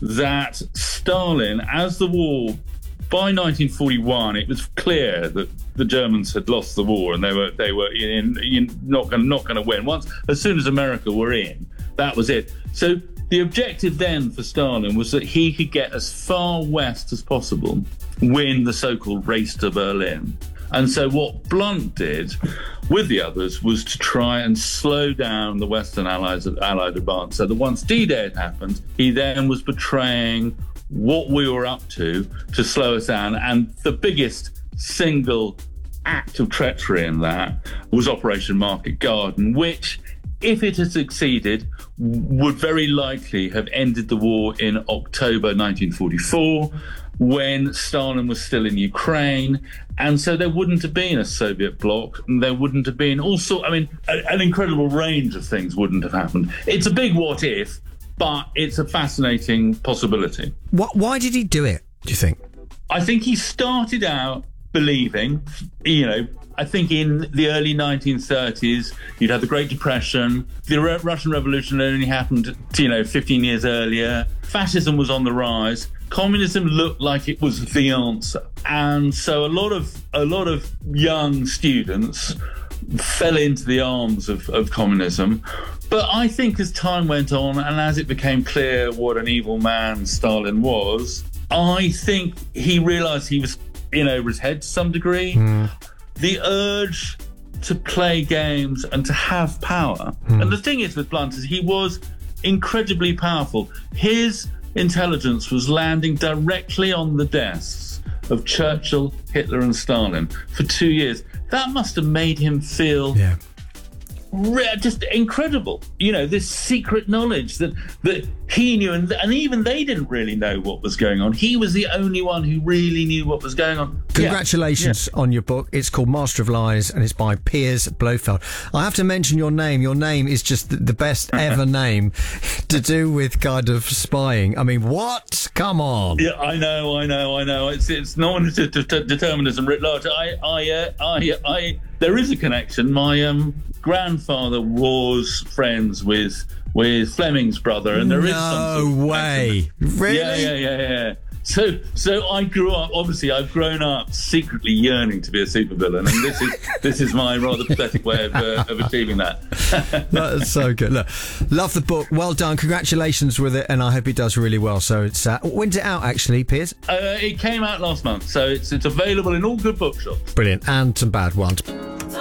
that Stalin, as the war, by 1941, it was clear that the Germans had lost the war and they were not going to win. As soon as America were in, that was it. So the objective then for Stalin was that he could get as far west as possible, win the so-called race to Berlin. And so what Blunt did with the others was to try and slow down the Western Allied advance. So that once D-Day had happened, he then was betraying what we were up to slow us down. And the biggest single act of treachery in that was Operation Market Garden, which, if it had succeeded, would very likely have ended the war in October 1944, when Stalin was still in Ukraine. And so there wouldn't have been a Soviet bloc, and there wouldn't have been an incredible range of things wouldn't have happened. It's a big what if, but it's a fascinating possibility. Why did he do it, do you think? I think he started out believing, I think in the early 1930s, you'd had the Great Depression. The Russian Revolution only happened, 15 years earlier. Fascism was on the rise. Communism looked like it was the answer. And so a lot of young students fell into the arms of communism. But I think as time went on and as it became clear what an evil man Stalin was, I think he realised he was in over his head to some degree. The urge to play games and to have power. And the thing is with Blunt is he was incredibly powerful. His intelligence was landing directly on the desks of Churchill, Hitler and Stalin for 2 years. That must have made him feel just incredible. This secret knowledge that he knew, and even they didn't really know what was going on. He was the only one who really knew what was going on. Congratulations on your book. It's called Master of Lies and it's by Piers Blofeld. I have to mention your name. Your name is just the best ever name to do with kind of spying. I mean, what? Come on. Yeah, I know. It's non-determinism writ large. There is a connection. My grandfather was friends with Fleming's brother, and there is some no way. Really? Yeah. So I grew up. Obviously, I've grown up secretly yearning to be a supervillain, and this is my rather pathetic way of achieving that. That's so good. Look, love the book. Well done. Congratulations with it, and I hope it does really well. So it's when's it out actually, Piers? It came out last month, so it's available in all good bookshops. Brilliant, and some bad ones.